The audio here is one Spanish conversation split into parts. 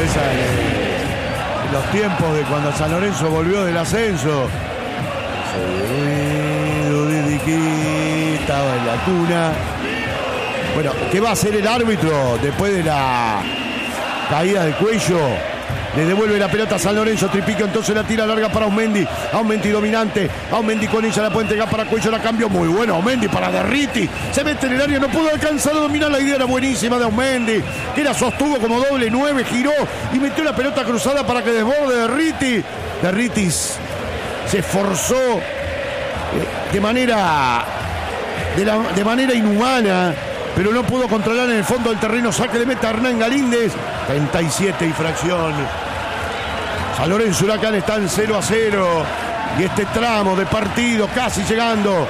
piensa en los tiempos de cuando San Lorenzo volvió del ascenso. Estaba en la cuna. Bueno, ¿qué va a hacer el árbitro después de la caída del cuello? Le devuelve la pelota a San Lorenzo, Tripico entonces la tira larga para Aumendi. Aumendi dominante, Aumendi con ella la puede entregar para Cuello, la cambió muy bueno Aumendi para Derriti. Se mete en el área, no pudo alcanzar a dominar, la idea era buenísima de Aumendi, que la sostuvo como doble 9, giró y metió la pelota cruzada para que desborde Derriti. Derriti se esforzó de manera inhumana, pero no pudo controlar en el fondo del terreno. Saque de meta Hernán Galíndez. 37 y fracción. San Lorenzo Huracán están 0-0. Y este tramo de partido casi llegando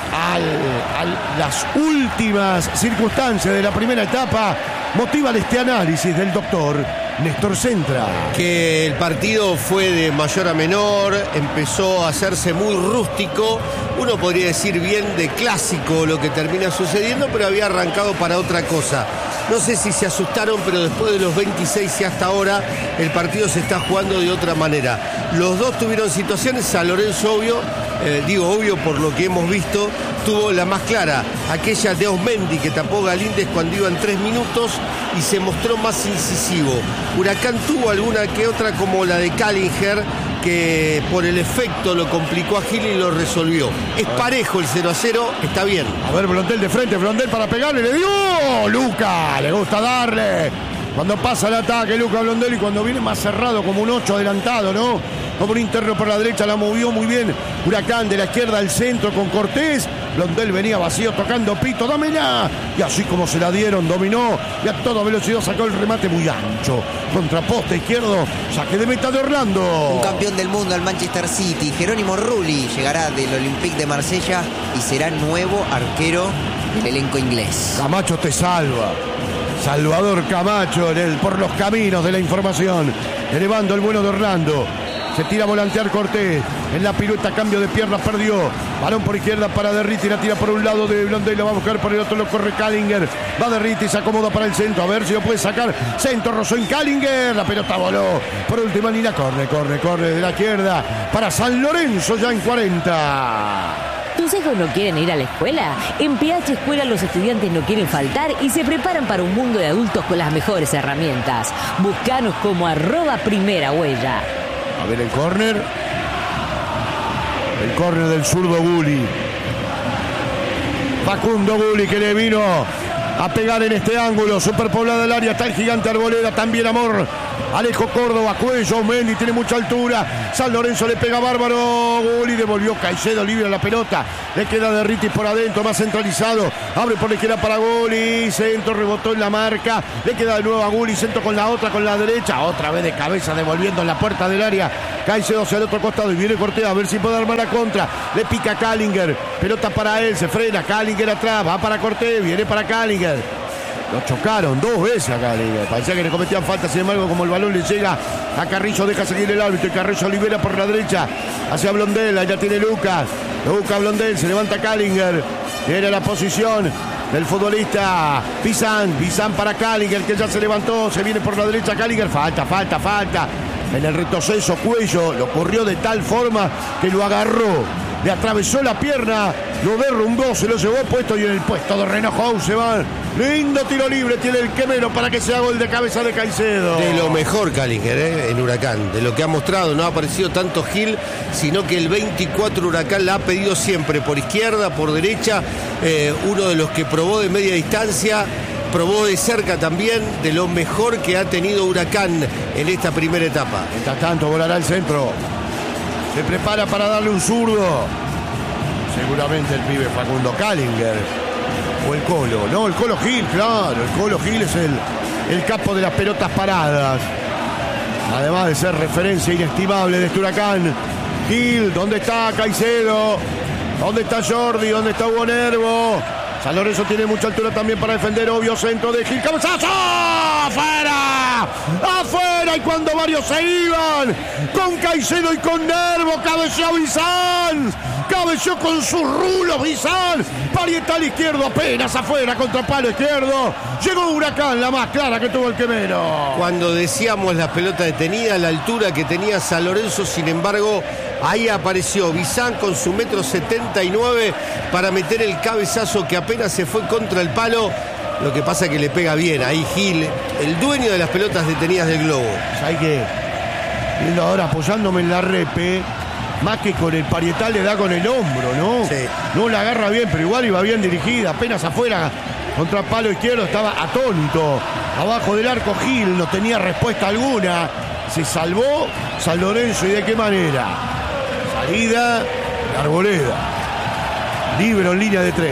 a las últimas circunstancias de la primera etapa motiva este análisis del doctor Néstor Centra. Que el partido fue de mayor a menor, empezó a hacerse muy rústico, uno podría decir bien de clásico lo que termina sucediendo, pero había arrancado para otra cosa. No sé si se asustaron, pero después de los 26 y hasta ahora, el partido se está jugando de otra manera. Los dos tuvieron situaciones, San Lorenzo obvio por lo que hemos visto, tuvo la más clara, aquella de Aumendi que tapó Galíndez cuando iban 3 minutos y se mostró más incisivo. Huracán tuvo alguna que otra como la de Callinger, que por el efecto lo complicó a Gil y lo resolvió. Es parejo el 0-0, está bien. A ver, Blondel de frente, Blondel para pegarle, le dio Luca, le gusta darle. Cuando pasa el ataque Luca Blondel y cuando viene más cerrado como un 8 adelantado, ¿no? Como un interno por la derecha, la movió muy bien Huracán de la izquierda al centro con Cortés. Blondel venía vacío tocando pito, dámela. Y así como se la dieron, dominó y a toda velocidad sacó el remate muy ancho. Contraposte izquierdo, saque de meta de Orlando. Un campeón del mundo al Manchester City, Jerónimo Rulli, llegará del Olympique de Marsella y será nuevo arquero del elenco inglés. Camacho te salva. Salvador Camacho por los caminos de la información. Elevando el vuelo de Orlando. Se tira a volantear Cortés. En la pirueta, cambio de piernas, perdió. Balón por izquierda para Derriti. La tira por un lado de Blondel. La va a buscar por el otro. Lo corre Callinger. Va Derriti. Se acomoda para el centro. A ver si lo puede sacar. Centro rozó en Callinger. La pelota voló. Por última línea. Corre de la izquierda. Para San Lorenzo ya en 40. ¿Tus hijos no quieren ir a la escuela? En PH Escuela los estudiantes no quieren faltar y se preparan para un mundo de adultos con las mejores herramientas. Búscanos como @primerahuella. A ver el córner. El córner del zurdo Gulli. Facundo Gulli que le vino a pegar en este ángulo. Superpoblada el área. Está el gigante Arboleda. También Amor. Alejo Córdoba, Cuello, Mendy tiene mucha altura. San Lorenzo le pega bárbaro. Gulli devolvió Caicedo, libre la pelota. Le queda Derriti por adentro, más centralizado. Abre por la izquierda para Gulli. Centro, rebotó en la marca. Le queda de nuevo a Gulli. Centro con la otra, con la derecha. Otra vez de cabeza, devolviendo en la puerta del área. Caicedo hacia el otro costado y viene Cortea a ver si puede armar la contra. Le pica a Callinger. Pelota para él, se frena. Callinger atrás, va para Cortea, viene para Callinger. Lo chocaron 2 veces acá, parecía que le cometían falta, sin embargo, como el balón le llega a Carrillo, deja seguir el árbitro y Carrillo libera por la derecha hacia Blondel, ahí ya tiene Lucas Blondel, se levanta Callinger, tiene la posición del futbolista Pizan para Callinger, que ya se levantó, se viene por la derecha Callinger, falta, en el retroceso Cuello, lo corrió de tal forma que lo agarró, le atravesó la pierna, lo derrumbó, se lo llevó puesto y en el puesto de Renojo se va. Lindo tiro libre tiene el quemero para que sea gol de cabeza de Caicedo. De lo mejor Callinger, en Huracán. De lo que ha mostrado, no ha aparecido tanto Gil, sino que el 24 Huracán la ha pedido siempre, por izquierda, por derecha. Uno de los que probó de media distancia, probó de cerca también, de lo mejor que ha tenido Huracán en esta primera etapa. Mientras tanto, volará al centro. Se prepara para darle un zurdo. Seguramente el pibe Facundo Callinger. O el Colo, no, el Colo Gil, claro, el Colo Gil es el capo de las pelotas paradas. Además de ser referencia inestimable de este Huracán. Gil, ¿dónde está Caicedo? ¿Dónde está Jordi? ¿Dónde está Hugo Nervo? San Lorenzo tiene mucha altura también para defender, obvio, centro de Gil, ¡cabezazo! ¡Afuera! ¡Afuera! fuera y cuando varios se iban, con Caicedo y con Nervo, cabeceó Bizán. Cabeció con sus rulos Bizán. Parietal izquierdo apenas afuera contra palo izquierdo. Llegó Huracán, la más clara que tuvo el quemero. Cuando decíamos la pelota detenida, la altura que tenía San Lorenzo, sin embargo, ahí apareció Bizán con su 1,79 m para meter el cabezazo que apenas se fue contra el palo. Lo que pasa es que le pega bien. Ahí Gil, el dueño de las pelotas detenidas del globo. ¿Sabes qué? Viendo ahora apoyándome en la repe, más que con el Parietal le da con el hombro, ¿no? Sí. No la agarra bien, pero igual iba bien dirigida. Apenas afuera contra el palo izquierdo estaba atónito. Abajo del arco Gil no tenía respuesta alguna. Se salvó San Lorenzo, ¿y de qué manera? Salida de Arboleda. Libero en línea de 3.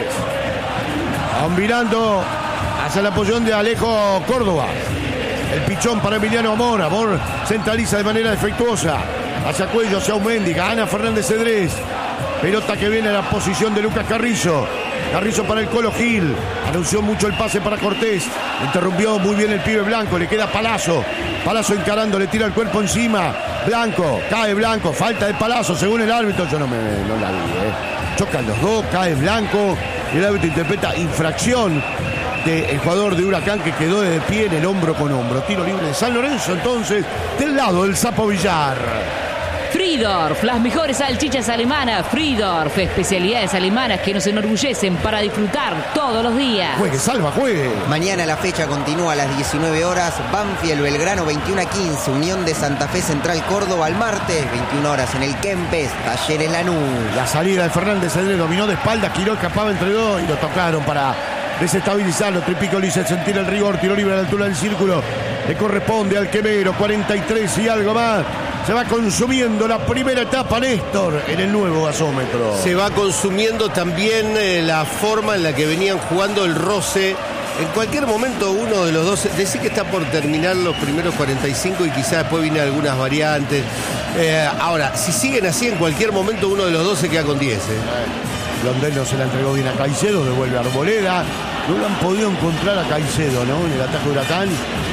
Van mirando hacia la posición de Alejo Córdoba. El pichón para Emiliano Amor. Amor centraliza de manera defectuosa. Hacia Cuello, hacia Aumendi. Gana Fernández Cedrés. Pelota que viene a la posición de Lucas Carrizo. Carrizo para el Colo Gil. Anunció mucho el pase para Cortés. Interrumpió muy bien el pibe Blanco. Le queda Palazzo. Palazzo encarando, le tira el cuerpo encima. Blanco, cae Blanco. Falta de Palazzo según el árbitro. Yo no la vi. Chocan los dos, cae Blanco. Y el árbitro interpreta infracción del jugador de Huracán que quedó de pie en el hombro con hombro. Tiro libre de San Lorenzo entonces del lado del Sapo Villar. Friedorf, las mejores salchichas alemanas. Friedorf, especialidades alemanas que nos enorgullecen para disfrutar todos los días. Juegue, salva, juegue. Mañana la fecha continúa a las 19 horas. Banfield Belgrano 21-15. Unión de Santa Fe Central Córdoba al martes 21 horas en el Kempes. Talleres Lanús. La salida de Fernández Cedrés dominó de espalda. Quiró escapaba entre dos y lo tocaron para desestabilizarlo. Tripico le hizo sentir el rigor. Tiro libre a la altura del círculo. Le corresponde al quemero. 43 y algo más. Se va consumiendo la primera etapa, Néstor, en el nuevo gasómetro. Se va consumiendo también la forma en la que venían jugando el roce. En cualquier momento uno de los dos, decir que está por terminar los primeros 45 y quizás después vienen algunas variantes. Ahora, si siguen así, en cualquier momento uno de los dos se queda con 10. Blondel no se la entregó bien a Caicedo, devuelve a Arboleda. No lo han podido encontrar a Caicedo, ¿no? En el ataque de Huracán.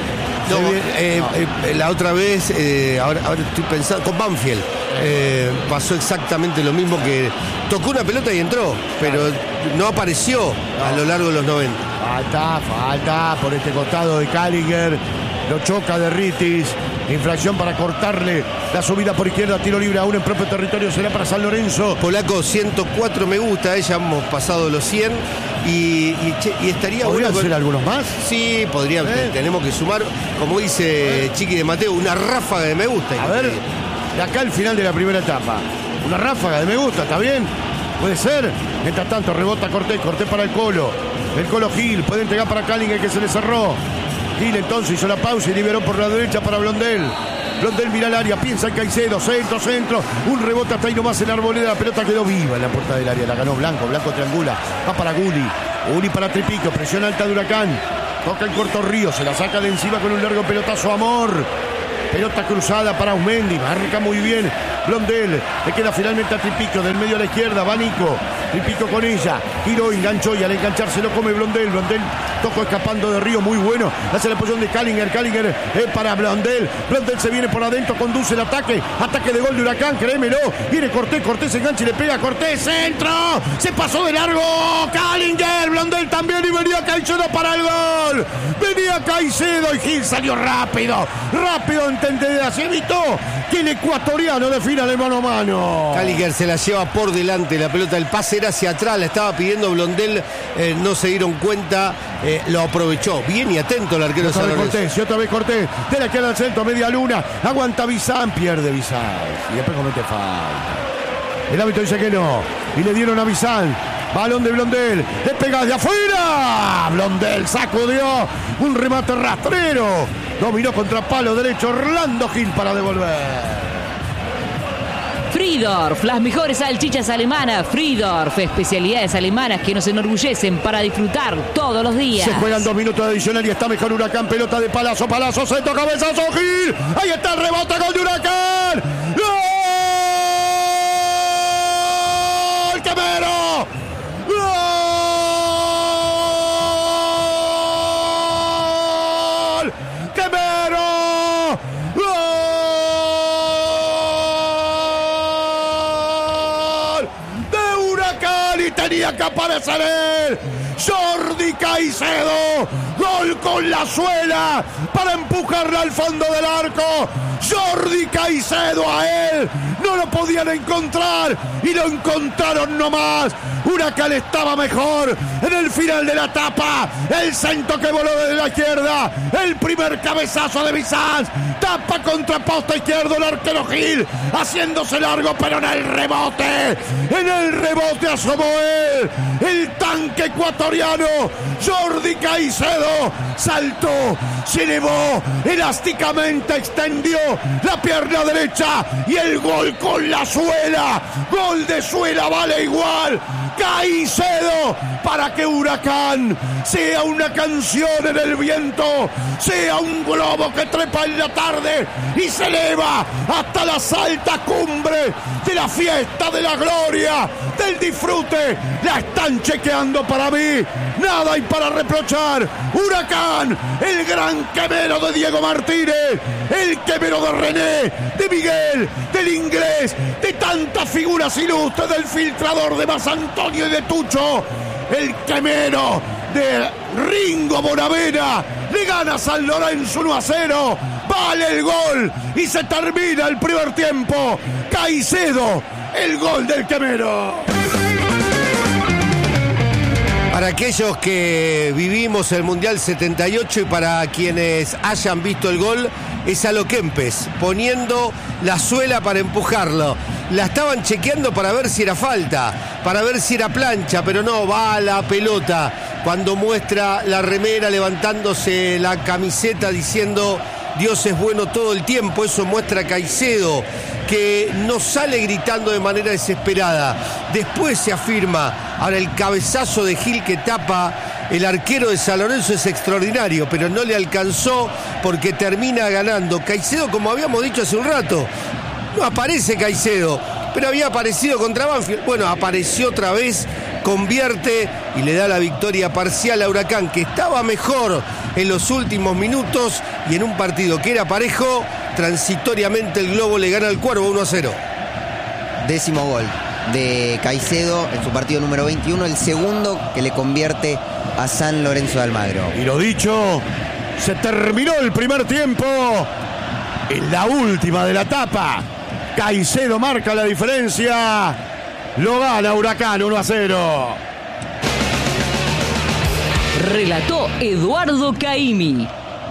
No, la otra vez, ahora estoy pensando, con Banfield, pasó exactamente lo mismo, que tocó una pelota y entró, pero no apareció a lo largo de los 90. Falta por este costado de Calliger. Lo choca de Ritis. Infracción para cortarle la subida por izquierda. Tiro libre aún en propio territorio. Será para San Lorenzo. Polaco, 104 me gusta. Ya hemos pasado los 100. Y estaría bueno. ¿Podrían ser algunos más? Sí, podrían. Tenemos que sumar, como dice Chiqui de Mateo, una ráfaga de me gusta. A ver, de acá al final de la primera etapa. Una ráfaga de me gusta, ¿está bien? Puede ser. Mientras tanto, rebota Cortés para el Colo. El Colo Gil puede entregar para Callinger, que se le cerró. Gil entonces hizo la pausa y liberó por la derecha para Blondel. Blondel mira al área, piensa en Caicedo, centro. Un rebote hasta ahí nomás en Arboleda. La pelota quedó viva en la puerta del área. La ganó Blanco triangula. Va para Guli para Tripico. Presión alta de Huracán. Toca el corto Río. Se la saca de encima con un largo pelotazo Amor. Pelota cruzada para Aumendi. Marca muy bien Blondel. Le queda finalmente a Tripico. Del medio a la izquierda va Nico. Tripico con ella. Giró, enganchó y al engancharse lo come Blondel. Blondel tocó escapando de Río. Muy bueno. Hace la posición de Callinger. Callinger para Blondel. Blondel se viene por adentro. Conduce el ataque. Ataque de gol de Huracán. Créemelo. Viene Cortés. Cortés engancha y le pega a Cortés. Centro. Se pasó de largo. Callinger. Blondel también. Y venía Caicedo para el gol. Venía Caicedo y Gil salió rápido. Entendida. Se evitó que el ecuatoriano defina de mano a mano. Calliger se la lleva por delante. La pelota, el pase era hacia atrás. La estaba pidiendo Blondel. No se dieron cuenta. Lo aprovechó. Bien y atento el arquero de San Lorenzo. Otra vez Cortés. De la izquierda al centro, media luna. Aguanta Bizán, pierde Bizán. Y después comete falta. El árbitro dice que no. Y le dieron a Bizán. Balón de Blondel. Le pega de afuera. Blondel sacudió. Un remate rastrero. Dominó contra palo derecho Orlando Gil para devolver. Friedorf, las mejores salchichas alemanas. Friedorf, especialidades alemanas que nos enorgullecen para disfrutar todos los días. Se juegan 2 minutos de adicional y está mejor Huracán. Pelota de Palazzo, centro, cabezazo, Gil. Ahí está el rebote, gol de Huracán. ¡Gol! ¡Quemero! ¡Gol! ¡Quemero! tenía que aparecer él. Jordi Caicedo, gol con la suela para empujarla al fondo del arco. Jordi Caicedo, a él no lo podían encontrar y lo encontraron nomás. Huracán estaba mejor en el final de la etapa. El centro que voló desde la izquierda, el primer cabezazo de Bizanz, tapa contra poste izquierdo el arquero Gil, haciéndose largo, pero en el rebote asomó él, el tanque ecuatoriano. Jordi Caicedo saltó, se elevó, elásticamente extendió la pierna derecha y el gol con la suela. Gol de suela vale igual. Caicedo, para que Huracán sea una canción en el viento, sea un globo que trepa en la tarde y se eleva hasta las altas cumbres de la fiesta, de la gloria, del disfrute. La están chequeando para mí, nada hay para reprochar. Huracán, el gran quemero de Diego Martínez, el quemero de René, de Miguel, del Inglés, de tantas figuras ilustres, del filtrador de Más Antonio y de Tucho, el quemero de Ringo Bonavena, le gana San Lorenzo 1-0, vale el gol y se termina el primer tiempo. Caicedo, el gol del quemero. Para aquellos que vivimos el Mundial 78 y para quienes hayan visto el gol, es a lo Kempes, poniendo la suela para empujarlo. La estaban chequeando para ver si era falta, para ver si era plancha, pero no, va a la pelota. Cuando muestra la remera, levantándose la camiseta, diciendo Dios es bueno todo el tiempo, eso muestra Caicedo, que no sale gritando de manera desesperada. Después se afirma. Ahora el cabezazo de Gil que tapa el arquero de San Lorenzo es extraordinario, pero no le alcanzó porque termina ganando. Caicedo, como habíamos dicho hace un rato, no aparece Caicedo, pero había aparecido contra Banfield. Bueno, apareció otra vez, convierte y le da la victoria parcial a Huracán, que estaba mejor en los últimos minutos y en un partido que era parejo, transitoriamente el Globo le gana al Cuervo 1-0. 10º gol de Caicedo en su partido número 21, el segundo que le convierte a San Lorenzo de Almagro. Y lo dicho, se terminó el primer tiempo. En la última de la etapa, Caicedo marca la diferencia. Lo gana Huracán 1-0. Relató Eduardo Caimi.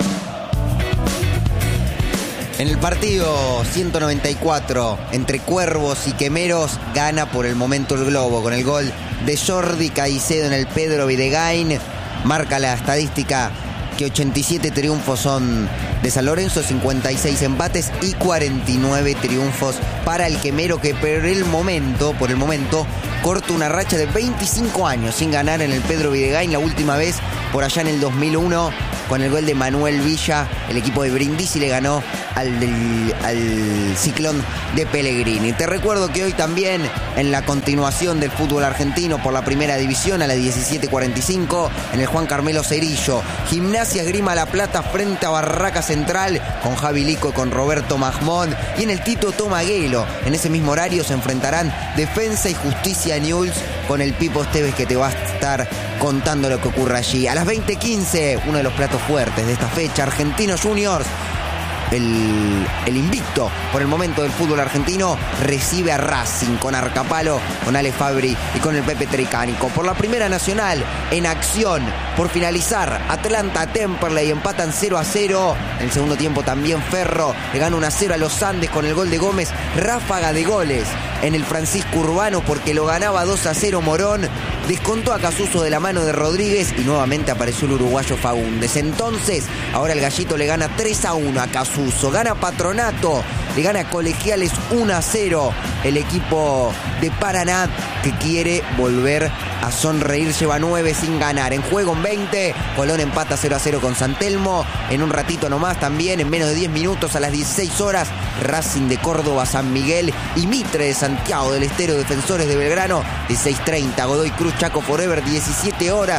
En el partido 194 entre Cuervos y Quemeros, gana por el momento el Globo con el gol de Jordi Caicedo en el Pedro Videgain. Marca la estadística que 87 triunfos son de San Lorenzo, 56 empates y 49 triunfos para el Quemero, que por el momento corta una racha de 25 años sin ganar en el Pedro Videgain. La última vez por allá en el 2001, con el gol de Manuel Villa, el equipo de Brindisi le ganó al Ciclón de Pellegrini. Te recuerdo que hoy también, en la continuación del fútbol argentino por la primera división, a las 17:45, en el Juan Carmelo Cerillo, Gimnasia Esgrima La Plata frente a Barraca Central, con Javi Lico y con Roberto Magmón, y en el Tito Tomaguelo, en ese mismo horario, se enfrentarán Defensa y Justicia Newell's con el Pipo Esteves, que te va a estar contando lo que ocurre allí. A las 20:15, uno de los platos fuertes de esta fecha, Argentinos Juniors, el invicto por el momento del fútbol argentino, recibe a Racing con Arcapalo, con Ale Fabri y con el Pepe Tricánico. Por la Primera Nacional, en acción, por finalizar, Atlanta Temperley empatan 0-0. En el segundo tiempo también Ferro le gana 1-0 a los Andes con el gol de Gómez. Ráfaga de goles en el Francisco Urbano, porque lo ganaba 2-0 Morón. Descontó a Casuso de la mano de Rodríguez y nuevamente apareció el uruguayo Faúndez. Entonces, ahora el Gallito le gana 3-1 a Casuso. Gana Patronato, le gana Colegiales 1-0 el equipo de Paraná, que quiere volver a sonreír. Lleva 9 sin ganar. En juego en 20, Colón empata 0-0 con San Telmo. En un ratito nomás también, en menos de 10 minutos, a las 16 horas, Racing de Córdoba, San Miguel y Mitre de Santiago del Estero, Defensores de Belgrano. 16:30, Godoy Cruz, Chaco Forever. 17 horas,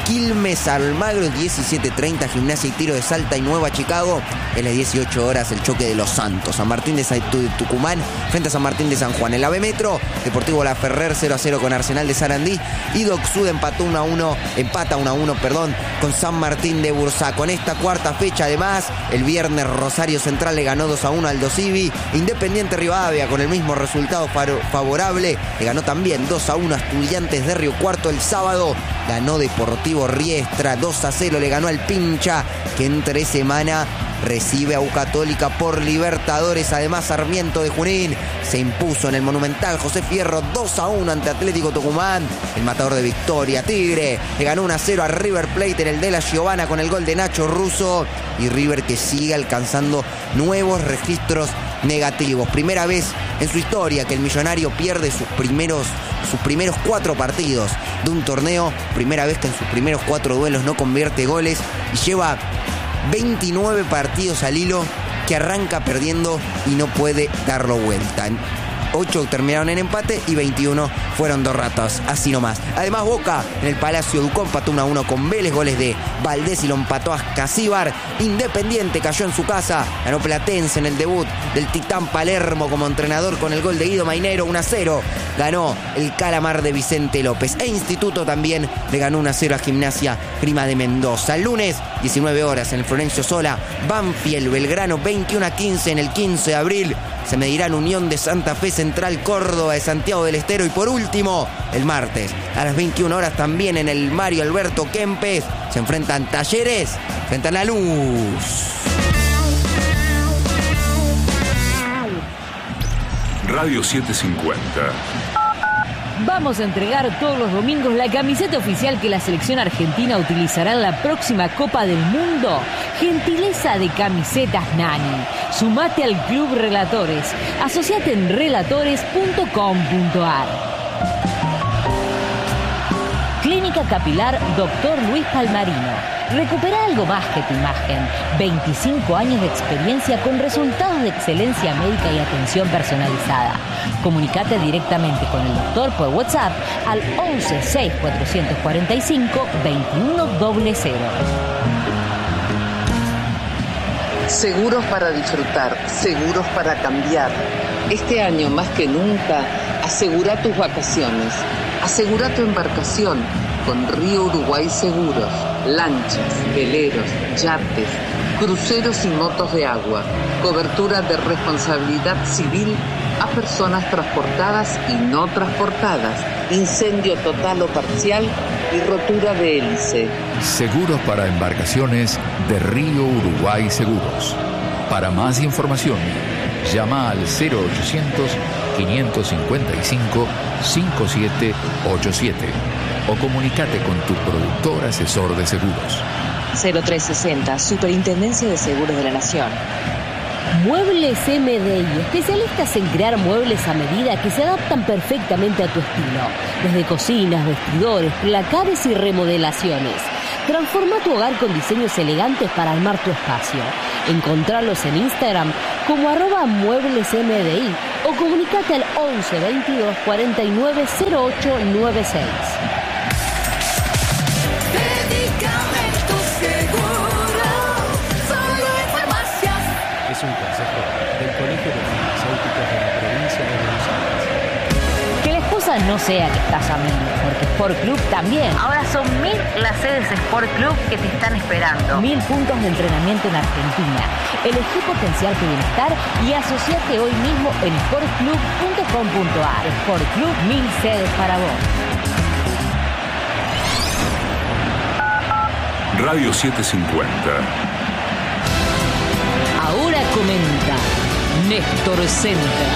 Quilmes Almagro, 17:30 Gimnasia y Tiro de Salta y Nueva Chicago. En las 18 horas el choque de Los Santos. San Martín de Tucumán frente a San Martín de San Juan. El AVE Metro, Deportivo La Ferrer 0-0 con Arsenal de Sarandí. Y Doc Sud empata 1-1 con San Martín de Bursaco. En esta cuarta fecha, además, el viernes Rosario Central le ganó 2-1 al Dosivi. Independiente Rivadavia con el mismo resultado favorable. Le ganó también 2-1 a Estudiantes de Río Cuarto. El sábado ganó Deportivo Riestra 2-0. Le ganó al Pincha, que entre semana recibe a U Católica por Libertadores. Además, Sarmiento de Junín se impuso en el Monumental José Fierro 2-1 ante Atlético Tucumán. El matador de Victoria, Tigre, le ganó 1-0 a River Plate en el de la Giovanna con el gol de Nacho Russo. Y River que sigue alcanzando nuevos registros negativos. Primera vez en su historia que el Millonario pierde sus primeros 4 partidos de un torneo. Primera vez que en sus primeros 4 duelos no convierte goles. Y lleva 29 partidos al hilo que arranca perdiendo y no puede darlo vuelta. 8 terminaron en empate y 21 fueron derrotas, así nomás. Además, Boca en el Palacio Ducó empató 1-1 con Vélez, goles de Valdés y lo empató a Casíbar. Independiente cayó en su casa, ganó Platense en el debut del Titán Palermo como entrenador con el gol de Guido Mainero, 1-0. Ganó el Calamar de Vicente López. E Instituto también le ganó 1-0 a Gimnasia Grima de Mendoza. El lunes, 19 horas en el Florencio Sola, Banfield Belgrano 21-15 en el 15 de abril. Se medirán Unión de Santa Fe Central Córdoba de Santiago del Estero. Y por último, el martes, a las 21 horas también en el Mario Alberto Kempes, se enfrentan Talleres frente a La Luz. Radio 750. Vamos a entregar todos los domingos la camiseta oficial que la selección argentina utilizará en la próxima Copa del Mundo. Gentileza de Camisetas Nani. Sumate al Club Relatores. Asociate en relatores.com.ar. Clínica Capilar Dr. Luis Palmarino. Recupera algo más que tu imagen. 25 años de experiencia con resultados de excelencia médica y atención personalizada. Comunicate directamente con el doctor por WhatsApp al 11 6 445 2100. Seguros para disfrutar, seguros para cambiar. Este año más que nunca, asegura tus vacaciones. Asegura tu embarcación con Río Uruguay Seguros. Lanchas, veleros, yates, cruceros y motos de agua. Cobertura de responsabilidad civil a personas transportadas y no transportadas. Incendio total o parcial y rotura de hélice. Seguros para embarcaciones de Río Uruguay Seguros. Para más información, llama al 0800-555-5787 o comunícate con tu productor asesor de seguros. 0360, Superintendencia de Seguros de la Nación. Muebles MDI, especialistas en crear muebles a medida que se adaptan perfectamente a tu estilo. Desde cocinas, vestidores, placares y remodelaciones. Transforma tu hogar con diseños elegantes para armar tu espacio. Encontrarlos en Instagram como @mueblesmdi o comunicate al 11 22 49 08 96. Es un consejo del Colegio de Farmacéuticos de la provincia de Buenos Aires. Que la excusa no sea que estás a 1000, porque Sport Club también. Ahora son 1000 las sedes Sport Club que te están esperando. 1000 puntos de entrenamiento en Argentina. Elegí potenciar tu bienestar y asociate hoy mismo en sportclub.com.ar. Sport Club, 1000 sedes para vos. Radio 750. Ahora comenta Néstor Center.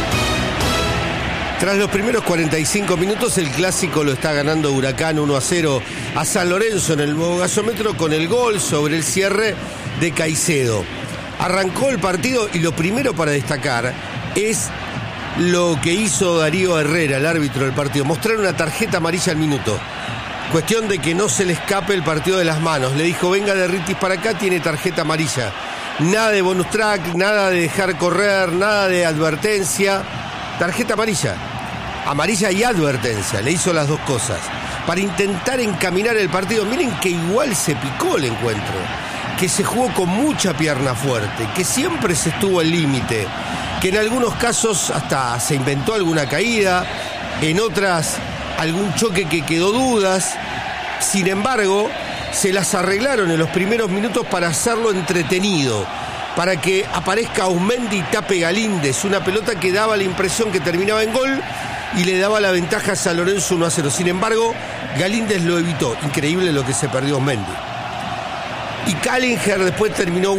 Tras los primeros 45 minutos, el clásico lo está ganando Huracán 1-0 a San Lorenzo en el nuevo gasómetro con el gol sobre el cierre de Caicedo. Arrancó el partido y lo primero para destacar es lo que hizo Darío Herrera, el árbitro del partido, mostrar una tarjeta amarilla al minuto. Cuestión de que no se le escape el partido de las manos. Le dijo, venga de Ritis para acá, tiene tarjeta amarilla. Nada de bonus track, nada de dejar correr, nada de advertencia. Tarjeta amarilla. Amarilla y advertencia. Le hizo las dos cosas. para intentar encaminar el partido. Miren que igual se picó el encuentro, que se jugó con mucha pierna fuerte, que siempre se estuvo al límite, que en algunos casos hasta se inventó alguna caída, en otras algún choque que quedó dudas. Sin embargo, se las arreglaron en los primeros minutos para hacerlo entretenido, para que aparezca Ausmendi y tape Galíndez, una pelota que daba la impresión que terminaba en gol y le daba la ventaja a San Lorenzo 1-0. Sin embargo, Galíndez lo evitó. Increíble lo que se perdió Ausmendi. Y Kallinger después terminó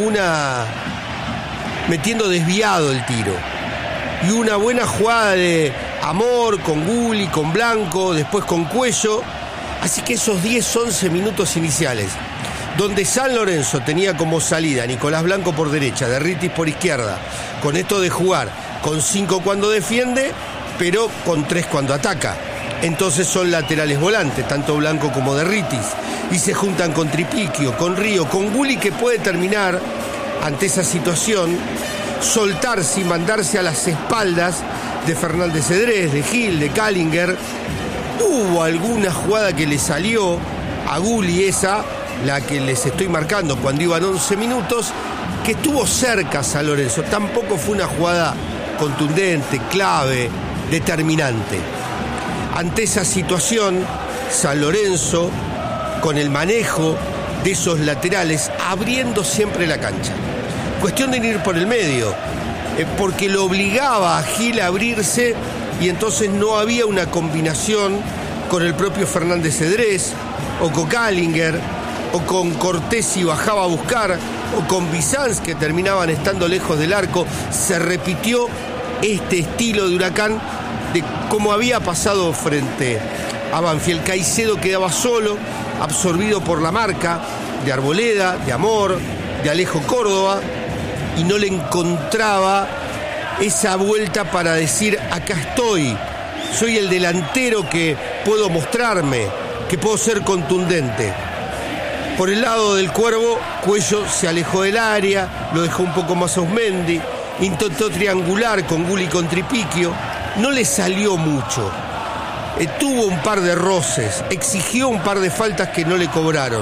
metiendo desviado el tiro. Y una buena jugada de Amor con Gulli, con Blanco, después con Cuello. Así que esos 10-11 minutos iniciales, donde San Lorenzo tenía como salida Nicolás Blanco por derecha, Derritis por izquierda, con esto de jugar con 5 cuando defiende, pero con 3 cuando ataca. Entonces son laterales volantes, tanto Blanco como Derritis, y se juntan con Tripiquio, con Río, con Gulli, que puede terminar ante esa situación, soltarse y mandarse a las espaldas de Fernández Cedrés, de Gil, de Kallinger. Hubo alguna jugada que le salió a Gulli, esa, la que les estoy marcando cuando iban 11 minutos, que estuvo cerca San Lorenzo. Tampoco fue una jugada contundente, clave, determinante. Ante esa situación, San Lorenzo, con el manejo de esos laterales, abriendo siempre la cancha. Cuestión de ir por el medio, porque lo obligaba a Gil a abrirse y entonces no había una combinación con el propio Fernández Cedrés, o con Kallinger, o con Cortés si bajaba a buscar, o con Bizanz, que terminaban estando lejos del arco. Se repitió este estilo de Huracán de como había pasado frente a Banfield. Caicedo quedaba solo, absorbido por la marca de Arboleda, de Amor, de Alejo Córdoba, y no le encontraba esa vuelta para decir: acá estoy, soy el delantero que puedo mostrarme, que puedo ser contundente. Por el lado del Cuervo, Cuello se alejó del área, lo dejó un poco más a Ausmendi, intentó triangular con Gulli y con Tripiquio, no le salió mucho. Tuvo un par de roces, exigió un par de faltas que no le cobraron.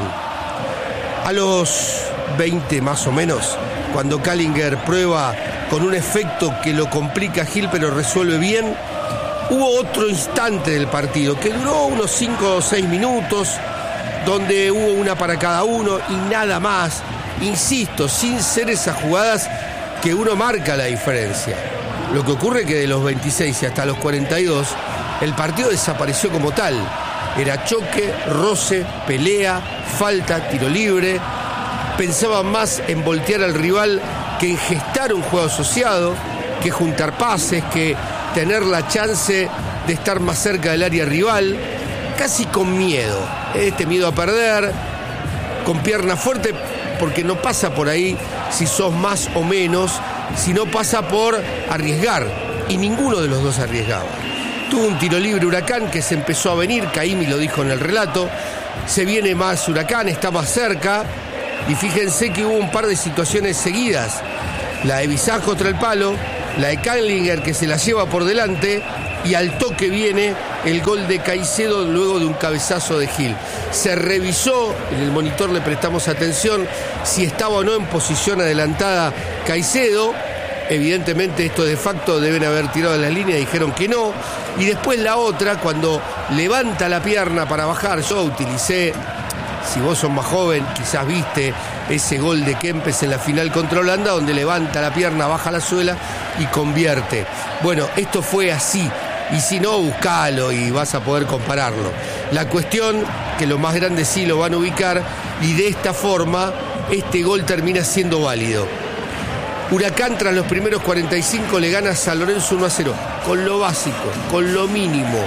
A los 20 más o menos, cuando Kallinger prueba con un efecto que lo complica a Gil pero resuelve bien, hubo otro instante del partido que duró unos 5 o 6 minutos, donde hubo una para cada uno y nada más. Insisto, sin ser esas jugadas que uno marca la diferencia. Lo que ocurre es que de los 26 y hasta los 42, el partido desapareció como tal. Era choque, roce, pelea, falta, tiro libre. Pensaban más en voltear al rival que en gestar un juego asociado, que juntar pases, que tener la chance de estar más cerca del área rival, casi con miedo. Miedo a perder, con pierna fuerte, porque no pasa por ahí si sos más o menos, sino pasa por arriesgar, y ninguno de los dos arriesgaba. Tuvo un tiro libre Huracán que se empezó a venir, Caimi lo dijo en el relato, se viene más Huracán, está más cerca, y fíjense que hubo un par de situaciones seguidas, la de Bizanz contra el palo, la de Kallinger que se la lleva por delante, y al toque viene el gol de Caicedo luego de un cabezazo de Gil. Se revisó, en el monitor le prestamos atención, si estaba o no en posición adelantada Caicedo. Evidentemente esto de facto deben haber tirado las líneas, dijeron que no. Y después la otra, cuando levanta la pierna para bajar, yo utilicé, si vos sos más joven, quizás viste ese gol de Kempes en la final contra Holanda, donde levanta la pierna, baja la suela y convierte. Bueno, esto fue así. Y si no, buscalo y vas a poder compararlo. La cuestión, que los más grandes sí lo van a ubicar, y de esta forma, este gol termina siendo válido. Huracán, tras los primeros 45, le gana a San Lorenzo 1-0, con lo básico, con lo mínimo.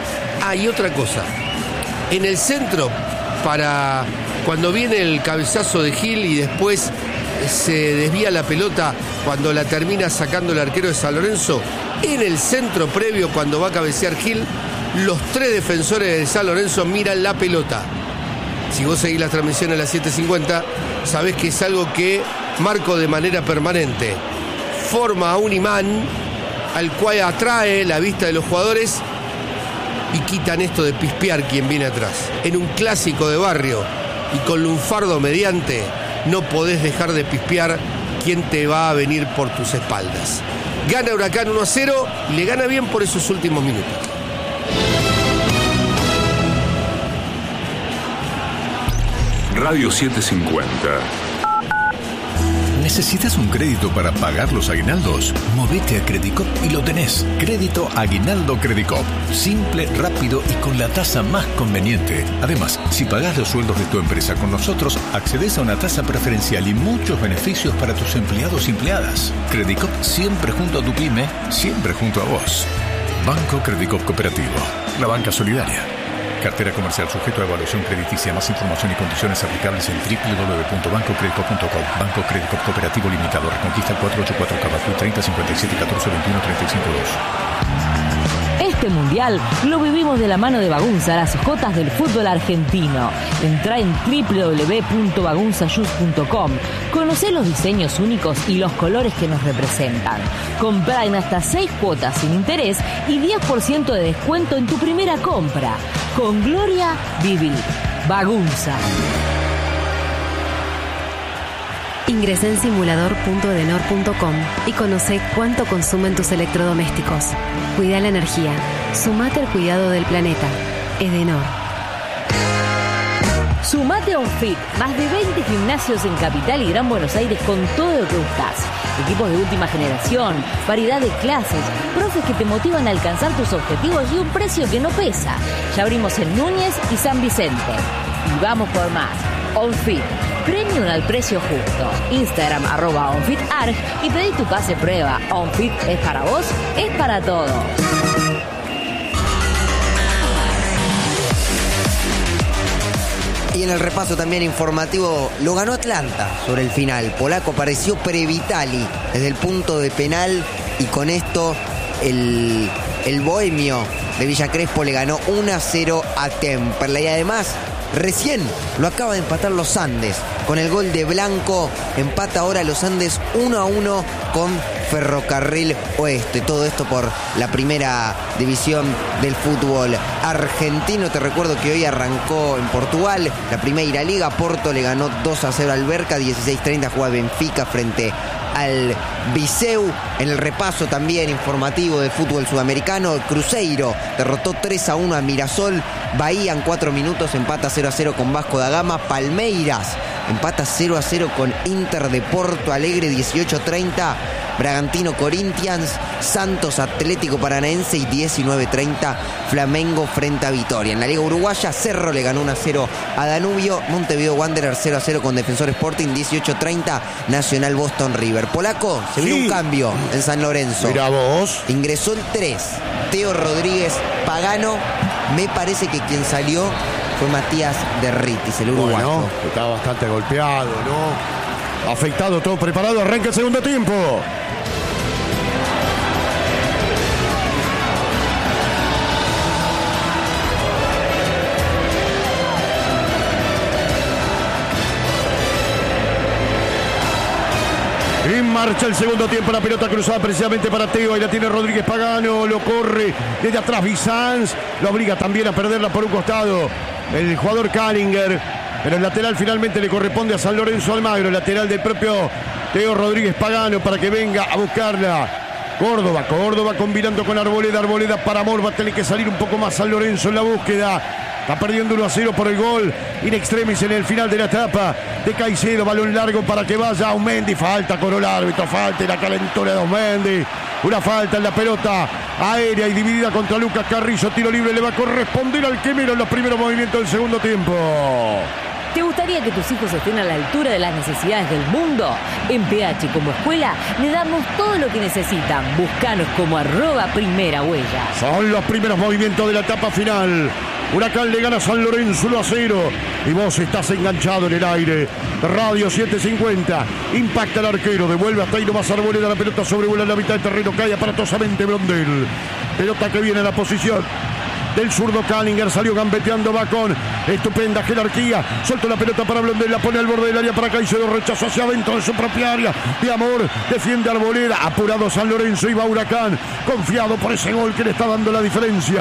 Y otra cosa, en el centro, para cuando viene el cabezazo de Gil y después se desvía la pelota cuando la termina sacando el arquero de San Lorenzo, en el centro previo, cuando va a cabecear Gil, los 3 defensores de San Lorenzo miran la pelota. Si vos seguís la transmisión a las 7:50, sabés que es algo que marco de manera permanente. Forma un imán al cual atrae la vista de los jugadores y quitan esto de pispear quien viene atrás. En un clásico de barrio y con lunfardo mediante, no podés dejar de pispear quien te va a venir por tus espaldas. Gana Huracán 1-0 y le gana bien por esos últimos minutos. Radio 750. ¿Necesitas un crédito para pagar los aguinaldos? Movete a Credicop y lo tenés. Crédito Aguinaldo Credicop. Simple, rápido y con la tasa más conveniente. Además, si pagás los sueldos de tu empresa con nosotros, accedes a una tasa preferencial y muchos beneficios para tus empleados y empleadas. Credicop siempre junto a tu pyme, siempre junto a vos. Banco Credicop Cooperativo. La banca solidaria. Cartera comercial sujeto a evaluación crediticia. Más información y condiciones aplicables en www.bancocredicop.com. Banco Credicop Cooperativo Limitado. Reconquista 484 Cabatú 30 57 14 21 35 2. Este mundial lo vivimos de la mano de Bagunza, las jotas del fútbol argentino. Entrá en www.bagunzayus.com. Conocé los diseños únicos y los colores que nos representan. Comprá en hasta 6 cuotas sin interés y 10% de descuento en tu primera compra. Con Gloria, viví. Bagunza. Ingresá en simulador.edenor.com y conocé cuánto consumen tus electrodomésticos. Cuida la energía. Sumate al cuidado del planeta. Edenor. Sumate a OnFit, más de 20 gimnasios en Capital y Gran Buenos Aires con todo lo que buscas. Equipos de última generación, variedad de clases, profes que te motivan a alcanzar tus objetivos y un precio que no pesa. Ya abrimos en Núñez y San Vicente. Y vamos por más. OnFit, premium al precio justo. Instagram @OnFitArg y pedí tu pase prueba. OnFit es para vos, es para todos. Y en el repaso también informativo, lo ganó Atlanta sobre el final. Polaco apareció Previtali desde el punto de penal y con esto el bohemio de Villa Crespo le ganó 1-0 a Temperley. Y además, recién lo acaba de empatar los Andes. Con el gol de Blanco, empata ahora los Andes 1-1 con Ferrocarril Oeste. Todo esto por la primera división del fútbol argentino. Te recuerdo que hoy arrancó en Portugal la Primeira Liga. Porto le ganó 2-0 al Berca. 16:30 juega Benfica frente al Viseu. En el repaso también informativo del fútbol sudamericano, Cruzeiro derrotó 3-1 a Mirasol. Bahía en 4 minutos empata 0-0 con Vasco da Gama. Palmeiras empata 0-0 con Inter de Porto Alegre. 18:30 Bragantino Corinthians, Santos Atlético Paranaense y 19:30 Flamengo frente a Vitoria. En la Liga Uruguaya, Cerro le ganó 1-0 a Danubio. Montevideo Wanderers 0-0 con Defensor Sporting. 18:30 Nacional Boston River. Polaco, se vio un cambio en San Lorenzo. Mirá vos. Ingresó el 3 Teo Rodríguez Pagano. Me parece que quien salió fue Matías Derritis, el uruguayo. Bueno, está bastante golpeado, ¿no? Afectado, todo preparado. Arranca el segundo tiempo. En marcha el segundo tiempo, la pelota cruzada precisamente para Teo, ahí la tiene Rodríguez Pagano, lo corre desde atrás Bizanz, lo obliga también a perderla por un costado el jugador Kallinger, pero el lateral finalmente le corresponde a San Lorenzo Almagro, el lateral del propio Teo Rodríguez Pagano para que venga a buscarla. Córdoba combinando con Arboleda para Amor, va a tener que salir un poco más San Lorenzo en la búsqueda. Está perdiendo 1-0 por el gol in extremis en el final de la etapa de Caicedo. Balón largo para que vaya Aumendi. Falta con el árbitro. Falta en la calentura de Aumendi. Una falta en la pelota aérea y dividida contra Lucas Carrillo. Tiro libre le va a corresponder al Quemero en los primeros movimientos del segundo tiempo. ¿Te gustaría que tus hijos estén a la altura de las necesidades del mundo? En PH como escuela le damos todo lo que necesitan. Búscanos como @primerahuella. Son los primeros movimientos de la etapa final. Huracán le gana a San Lorenzo 1-0 y vos estás enganchado en el aire. Radio 750, impacta el arquero, devuelve hasta ahí nomás Arboleda, la pelota sobrevuela en la mitad del terreno, cae aparatosamente Blondel. Pelota que viene a la posición del zurdo Kallinger, salió gambeteando, va con estupenda jerarquía, suelta la pelota para Blondel, la pone al borde del área para Caicedo, rechazo hacia adentro de su propia área, de Amor, defiende Arboleda, apurado San Lorenzo y va Huracán, confiado por ese gol que le está dando la diferencia.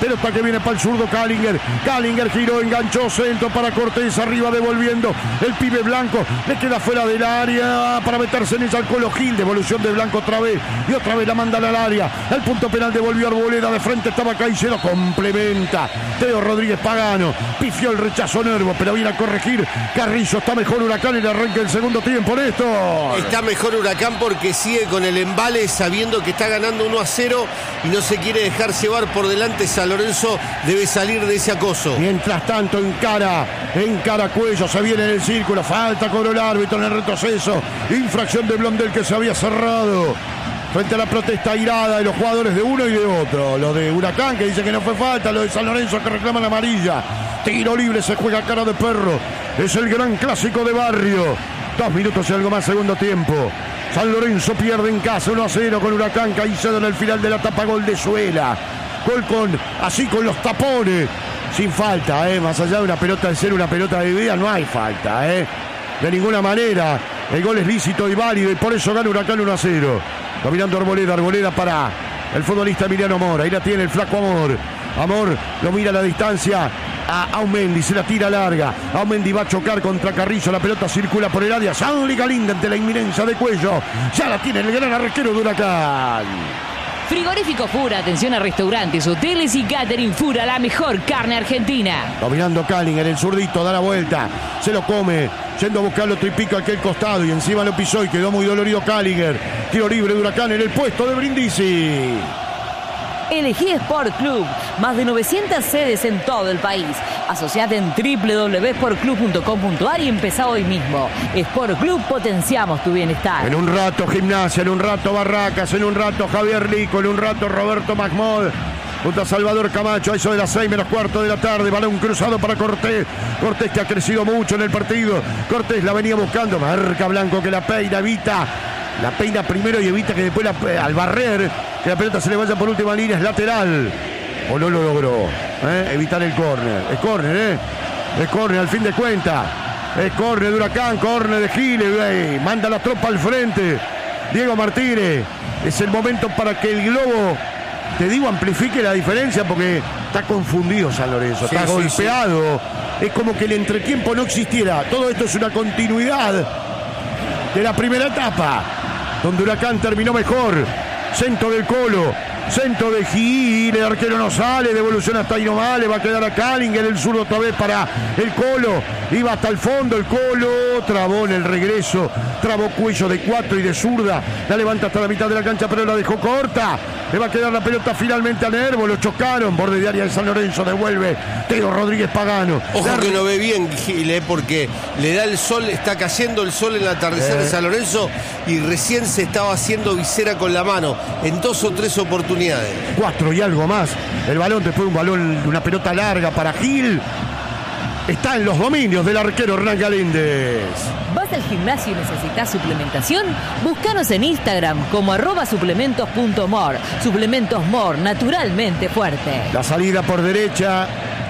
Pelota que viene para el zurdo Callinger. Callinger giró, enganchó, centro para Cortés, arriba devolviendo el pibe Blanco. Le queda fuera del área para meterse en ella al Colo Gil. Devolución de Blanco otra vez. Y otra vez la mandan al área. El punto penal devolvió Arboleda. De frente estaba Caicedo. Complementa Teo Rodríguez Pagano. Pifió el rechazo Nervo, pero viene a corregir Carrillo. Está mejor Huracán en el arranque del segundo tiempo, Néstor. Está mejor Huracán porque sigue con el embale, sabiendo que está ganando 1-0 y no se quiere dejar llevar por delante. San Lorenzo debe salir de ese acoso. Mientras tanto encara Cuello, se viene en el círculo, falta cobró el árbitro en el retroceso, infracción de Blondel que se había cerrado frente a la protesta airada de los jugadores de uno y de otro. Lo de Huracán que dice que no fue falta, lo de San Lorenzo que reclaman amarilla. Tiro libre, se juega cara de perro, es el gran clásico de barrio. 2 minutos y algo más, segundo tiempo. San Lorenzo pierde en casa 1-0 con Huracán. Caicedo en el final de la etapa, gol de Suela. Gol con los tapones. Sin falta, más allá de una pelota de ser una pelota de vida, no hay falta, de ninguna manera. El gol es lícito y válido y por eso gana Huracán 1-0. Dominando Arboleda para el futbolista Emiliano Amor. Ahí la tiene el flaco Amor. Amor lo mira a la distancia a Aumendi, se la tira larga. Aumendi va a chocar contra Carrillo, la pelota circula por el área. Sáulica linda ante la inminencia de Cuello. Ya la tiene el gran arquero de Huracán. Frigorífico Fura, atención a restaurantes, hoteles y catering. Fura, la mejor carne argentina. Dominando Callinger, el zurdito da la vuelta, se lo come, yendo a buscarlo tripico a aquel costado y encima lo pisó y quedó muy dolorido Callinger. Tiro libre de Huracán en el puesto de Brindisi. Elegí Sport Club, más de 900 sedes en todo el país. Asociate en www.sportclub.com.ar y empezá hoy mismo. Sport Club, potenciamos tu bienestar. En un rato Gimnasia, en un rato Barracas, en un rato Javier Lico, en un rato Roberto Magmod. Junto a Salvador Camacho, a eso de las 6:15 de la tarde. Balón cruzado para Cortés. Cortés que ha crecido mucho en el partido. Cortés la venía buscando. Marca Blanco que la peina, evita. La peina primero y evita que después al barrer que la pelota se le vaya por última línea. Es lateral. O no lo logró. Evitar el córner. Es córner, Es córner al fin de cuentas. Es córner de Huracán, córner de Giles. Manda la tropa al frente. Diego Martínez. Es el momento para que el globo, te digo, amplifique la diferencia porque está confundido San Lorenzo. Está golpeado. Sí. Es como que el entretiempo no existiera. Todo esto es una continuidad de la primera etapa, donde Huracán terminó mejor. Centro del Colo, centro de Gil, el arquero no sale, devolución hasta ahí nomás, le va a quedar a Callinger, el zurdo otra vez para el Colo, iba hasta el fondo el Colo, trabó en el regreso, trabó Cuello de 4 y de zurda, la levanta hasta la mitad de la cancha pero la dejó corta, le va a quedar la pelota finalmente a Nervo, lo chocaron, borde de área de San Lorenzo, devuelve Teo Rodríguez Pagano. Ojo que no ve bien Gil, porque le da el sol, está cayendo el sol en el atardecer de San Lorenzo y recién se estaba haciendo visera con la mano en 2 o 3 oportunidades. 4 y algo más. El balón, después un balón, una pelota larga para Gil. Está en los dominios del arquero Hernán Galíndez. ¿Vas al gimnasio y necesitas suplementación? Búscanos en Instagram como @suplementos.mor. Suplementos Mor, naturalmente fuerte. La salida por derecha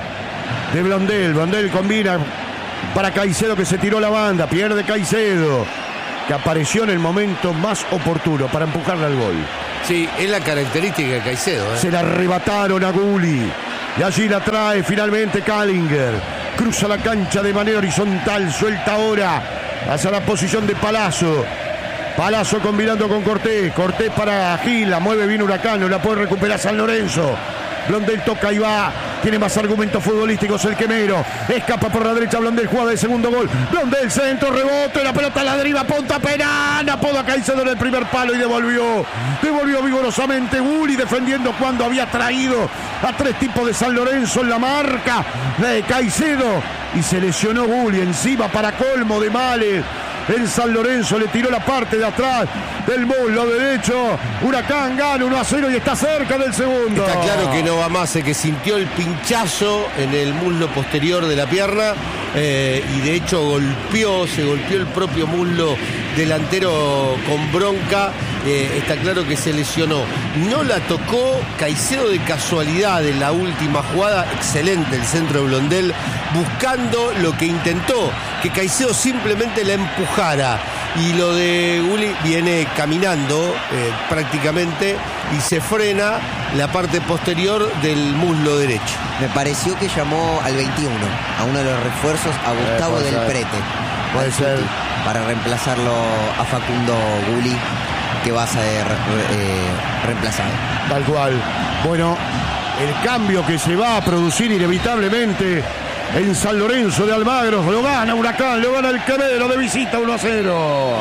de Blondel. Blondel combina para Caicedo que se tiró la banda. Pierde Caicedo, que apareció en el momento más oportuno para empujarle al gol. Sí, es la característica de Caicedo. Se la arrebataron a Gulli. Y allí la trae finalmente Callinger. Cruza la cancha de manera horizontal. Suelta ahora hacia la posición de Palazzo. Palazzo combinando con Cortés. Cortés para Gil. La mueve bien Huracán. No la puede recuperar San Lorenzo. Blondel toca y va. Tiene más argumentos futbolísticos el quemero. Escapa por la derecha Blondel, jugada de segundo gol. Blondel, centro, rebote, la pelota a la deriva, punta penal. Apodo a Caicedo en el primer palo y devolvió. Devolvió vigorosamente Gulli, defendiendo cuando había traído a 3 tipos de San Lorenzo en la marca de Caicedo. Y se lesionó Gulli encima para colmo de males. En San Lorenzo le tiró la parte de atrás del muslo derecho. Huracán gana 1-0 y está cerca del segundo. Está claro que no va más, que sintió el pinchazo en el muslo posterior de la pierna y de hecho se golpeó el propio muslo delantero con bronca. Está claro que se lesionó. No la tocó Caicedo de casualidad en la última jugada. Excelente el centro de Blondel, buscando lo que intentó, que Caicedo simplemente la empujara. Y lo de Gulli viene caminando prácticamente y se frena la parte posterior del muslo derecho. Me pareció que llamó al 21, a uno de los refuerzos, a Gustavo puede del ser. Prete. Puede ser. Para reemplazarlo a Facundo Guli, que va a ser reemplazado. Tal cual. Bueno, el cambio que se va a producir inevitablemente en San Lorenzo de Almagro. Lo gana Huracán, lo gana el Quemero de visita 1-0.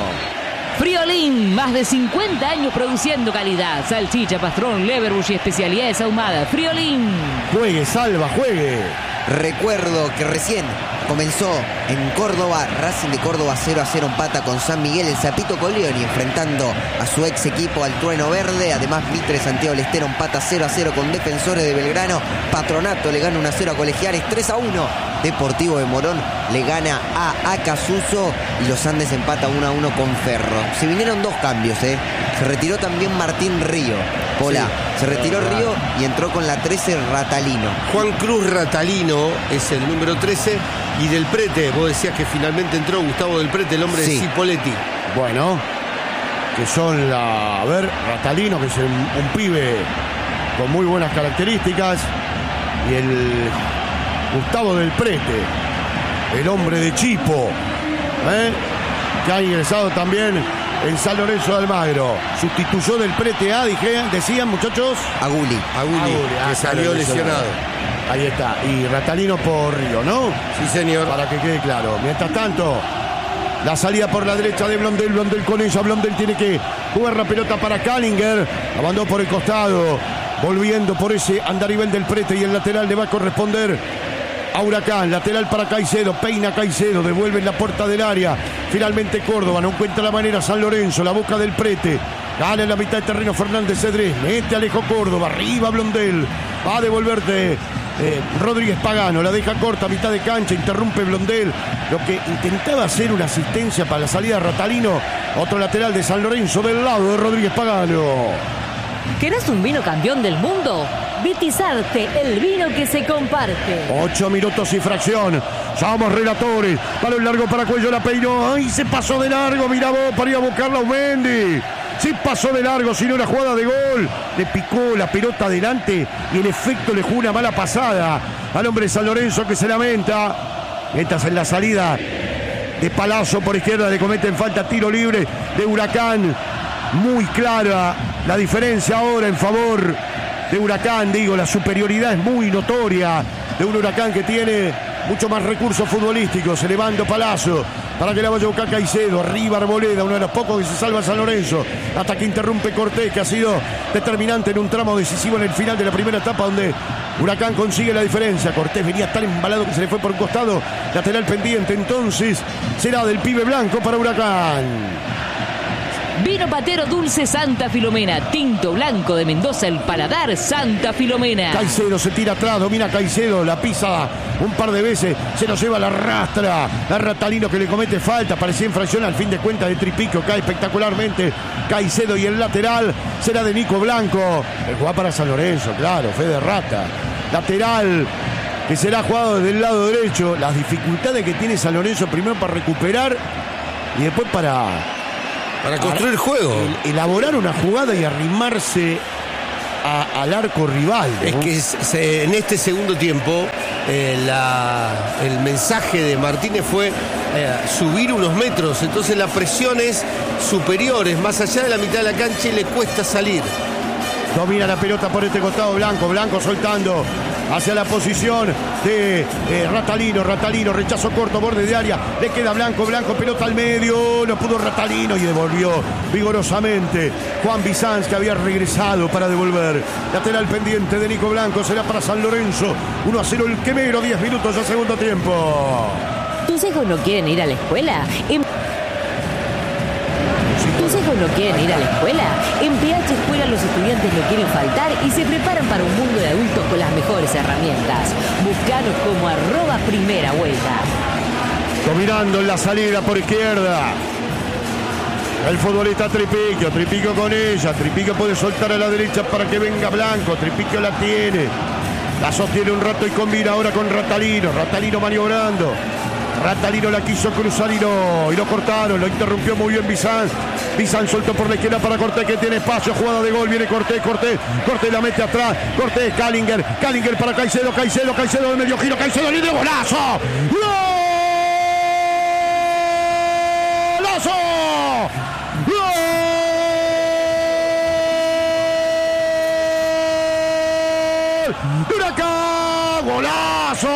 Friolín, más de 50 años produciendo calidad. Salchicha, pastrón, leverbush y especialidades ahumadas. Friolín. Juegue, Salva, juegue. Recuerdo que recién comenzó en Córdoba, Racing de Córdoba 0-0 empata con San Miguel, el Zapito Coglioni enfrentando a su ex equipo al Trueno Verde. Además Mitre Santiago del Estero empata 0-0 con Defensores de Belgrano. Patronato le gana 1-0 a Colegiales, 3-1. Deportivo de Morón le gana a Acasuso y Los Andes empata 1-1 con Ferro. Se vinieron dos cambios, Se retiró también Martín Río. Pola, se retiró Río y entró con la 13 Ratalino. Juan Cruz Ratalino es el número 13 y del Prete, vos decías que finalmente entró Gustavo del Prete, el hombre de Cipoletti. Bueno, que son Ratalino, que es un pibe con muy buenas características, y el Gustavo del Prete, el hombre de Chipo, que ha ingresado también en San Lorenzo de Almagro. Sustituyó del Prete a, decían muchachos, a Guli, que salió lesionado. Ahí está, y Ratalino por Río, ¿no? Sí, señor. Para que quede claro. Mientras tanto, la salida por la derecha de Blondel, Blondel con ella, Blondel tiene que jugar la pelota para Kallinger, la mandó por el costado, volviendo por ese andarivel del Prete, y el lateral le va a corresponder a Huracán. Lateral para Caicedo, peina Caicedo, devuelve en la puerta del área. Finalmente Córdoba no encuentra la manera. San Lorenzo, la boca del Prete, gana en la mitad de terreno Fernández Cedrés, mete Alejo Córdoba, arriba Blondel, va a devolverte Rodríguez Pagano, la deja corta a mitad de cancha, interrumpe Blondel, lo que intentaba hacer una asistencia para la salida de Ratalino. Otro lateral de San Lorenzo del lado de Rodríguez Pagano. ¿Querés un vino campeón del mundo? Vitizarte, el vino que se comparte. 8 minutos y fracción. Somos relatores. Balón largo para Cuello, la peinó. ¡Ay, se pasó de largo! Mirá vos, para ir a buscarla Aumendi. Se pasó de largo, sino una jugada de gol. Le picó la pelota adelante y en efecto le jugó una mala pasada al hombre de San Lorenzo, que se lamenta. Mientras en la salida de Palazzo por izquierda le cometen falta, tiro libre de Huracán. Muy clara la diferencia ahora en favor de Huracán, la superioridad es muy notoria de un Huracán que tiene mucho más recursos futbolísticos. Elevando Palazzo para que la vaya a buscar Caicedo, arriba Arboleda, uno de los pocos que se salva a San Lorenzo, hasta que interrumpe Cortés, que ha sido determinante en un tramo decisivo en el final de la primera etapa, donde Huracán consigue la diferencia. Cortés venía tan embalado que se le fue por un costado, lateral pendiente, entonces será del pibe blanco para Huracán. Vino Patero Dulce Santa Filomena, tinto blanco de Mendoza, el paladar Santa Filomena. Caicedo se tira atrás, domina Caicedo, la pisa un par de veces, se lo lleva, la arrastra a Ratalino, que le comete falta, parecía infracción, al fin de cuentas de Tripico, cae espectacularmente Caicedo, y el lateral será de Nico Blanco, el jugador para San Lorenzo, claro, Fede Rata. Lateral que será jugado desde el lado derecho. Las dificultades que tiene San Lorenzo, primero para recuperar y después para construir juego, elaborar una jugada y arrimarse al arco rival, ¿no? Es que en este segundo tiempo el mensaje de Martínez fue subir unos metros, entonces la presión es superior, es más allá de la mitad de la cancha y le cuesta salir. Domina la pelota por este costado Blanco, Blanco soltando hacia la posición de Ratalino, Ratalino, rechazo corto, borde de área, le queda Blanco, Blanco, pelota al medio, no pudo Ratalino y devolvió vigorosamente Juan Bizanz, que había regresado para devolver. Lateral pendiente de Nico Blanco, será para San Lorenzo, 1-0 el Quemero, 10 minutos al segundo tiempo. ¿Tus hijos no quieren ir a la escuela? ¿Tus hijos no quieren ir a la escuela? En PH Escuela los estudiantes no quieren faltar y se preparan para un mundo de adultos con las mejores herramientas. Búscanos como @primera vuelta. Dominando en la salida por izquierda el futbolista Tripico, Tripico con ella, Tripico puede soltar a la derecha para que venga Blanco, Tripico la tiene, la sostiene un rato y combina ahora con Ratalino, Ratalino maniobrando. Ratalino la quiso cruzar y lo cortaron, lo interrumpió muy bien Bizanz. Bizán soltó por la izquierda para Cortés, que tiene espacio, jugada de gol, viene Cortés la mete atrás, Cortés, Callinger para Caicedo de medio giro, Caicedo libre, golazo. ¡Golazo! ¡Gol! ¡Huracán! ¡Golazo!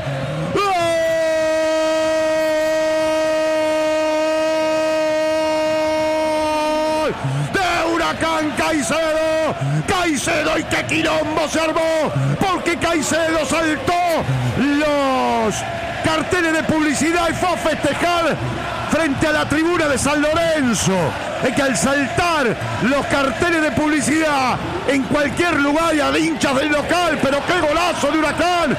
Caicedo, y qué quilombo se armó, porque Caicedo saltó los carteles de publicidad y fue a festejar frente a la tribuna de San Lorenzo. Es que al saltar los carteles de publicidad en cualquier lugar y a hinchas del local, pero qué golazo de Huracán,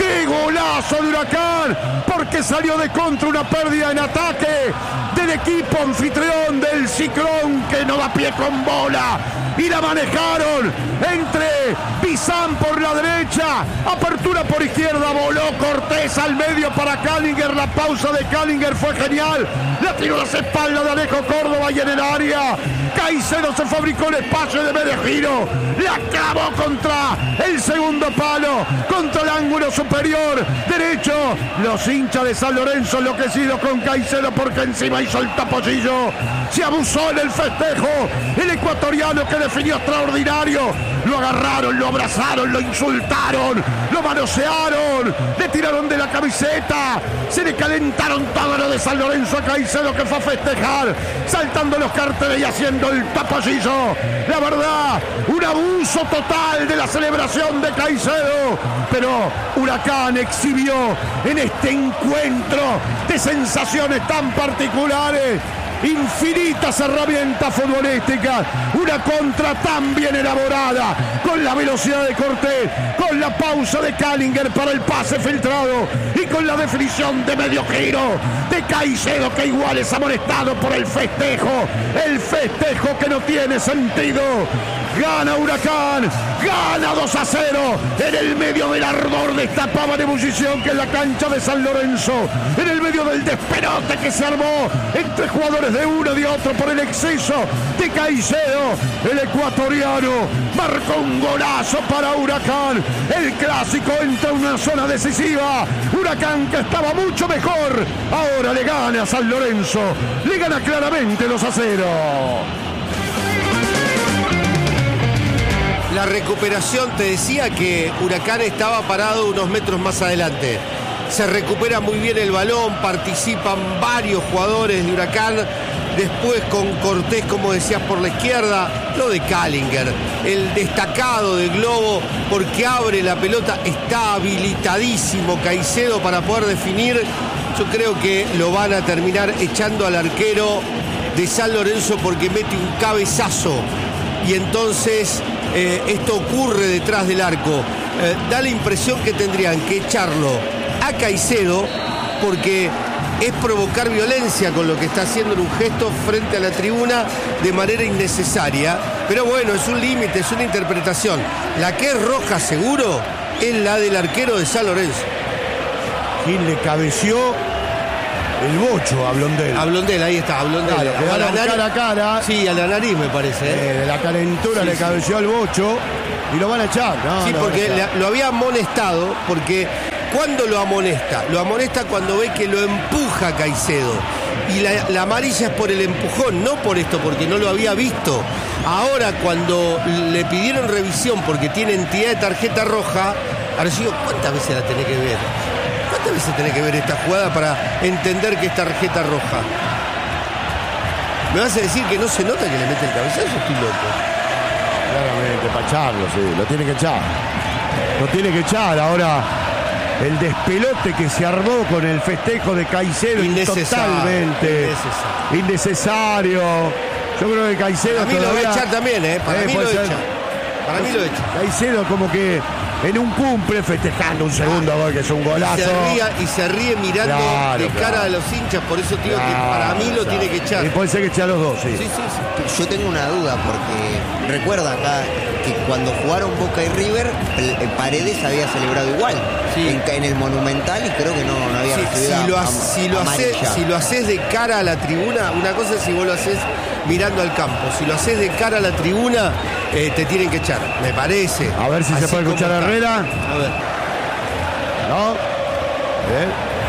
porque salió de contra una pérdida en ataque del equipo anfitrión del Ciclón, que no da pie con bola, y la manejaron entre Bizán por la derecha, apertura por izquierda, voló Cortés al medio para Callinger, la pausa de Callinger fue genial, la tiró a las espaldas de Alejo Córdoba y en el área Caicedo se fabricó el espacio de medio giro, la clavó contra el segundo palo, contra el ángulo superior derecho. Los hinchas de San Lorenzo enloquecidos con Caicedo, porque encima hizo el taponcillo, se abusó en el festejo, el ecuatoriano que definió extraordinario, lo agarraron, lo abrazaron, lo insultaron, lo manosearon, le tiraron de la camiseta, se le calentaron todo lo de San Lorenzo a Caicedo, que fue a festejar, saltando los carteles y haciendo el taponcillo. La verdad, un abuso total de la celebración de Caicedo, pero Huracán exhibió en este encuentro de sensaciones tan particulares infinitas herramientas futbolísticas, una contra tan bien elaborada, con la velocidad de Cortés, con la pausa de Callinger para el pase filtrado y con la definición de medio giro de Caicedo, que igual es amonestado por el festejo que no tiene sentido. Gana Huracán, gana 2-0 en el medio del ardor de esta pava de ebullición que es la cancha de San Lorenzo, en el medio del despelote que se armó entre jugadores de uno y de otro por el exceso de Caicedo. El ecuatoriano marcó un golazo para Huracán. El clásico entra en una zona decisiva. Huracán, que estaba mucho mejor, ahora le gana a San Lorenzo, le gana claramente 2-0. La recuperación, te decía que Huracán estaba parado unos metros más adelante. Se recupera muy bien el balón, participan varios jugadores de Huracán. Después con Cortés, como decías, por la izquierda, lo de Callinger, el destacado de Globo, porque abre la pelota, está habilitadísimo Caicedo para poder definir. Yo creo que lo van a terminar echando al arquero de San Lorenzo porque mete un cabezazo. Y entonces esto ocurre detrás del arco. Da la impresión que tendrían que echarlo a Caicedo porque es provocar violencia con lo que está haciendo en un gesto frente a la tribuna de manera innecesaria. Pero bueno, es un límite, es una interpretación. La que es roja seguro es la del arquero de San Lorenzo. Gil le cabeció el bocho a Blondel. A Blondel, ahí está, a Blondel. Claro, quedaron cara a cara. Sí, a la nariz me parece. De la calentura sí, le cabeció al bocho y lo van a echar. No, sí, porque lo había amonestado, porque ¿cuándo lo amonesta? Lo amonesta cuando ve que lo empuja Caicedo. Y la amarilla es por el empujón, no por esto, porque no lo había visto. Ahora, cuando le pidieron revisión porque tiene entidad de tarjeta roja, ahora digo, ¿cuántas veces la tenés que ver? ¿Cuántas veces tenés que ver esta jugada para entender que es tarjeta roja? ¿Me vas a decir que no se nota que le mete el cabezazo? Estoy loco. Claramente, para echarlo, sí, lo tiene que echar. Lo tiene que echar. Ahora, el despelote que se armó con el festejo de Caicedo, totalmente innecesario. Yo creo que Caicedo para mí todavía lo va a echar también, para mí lo echa. Para mí lo echa. Caicedo como que en un cumple festejando un segundo gol, que es un golazo. Y se ríe mirando de cara a los hinchas, por eso digo que para mí lo tiene que echar. Y puede ser que eche a los dos, sí. Yo tengo una duda, porque recuerda acá que cuando jugaron Boca y River, Paredes había celebrado igual en el Monumental y creo que no había recibido si lo haces de cara a la tribuna, una cosa es si vos lo haces mirando al campo. Si lo haces de cara a la tribuna, te tienen que echar, me parece. A ver si se puede escuchar a Herrera. A ver. ¿No? Bien.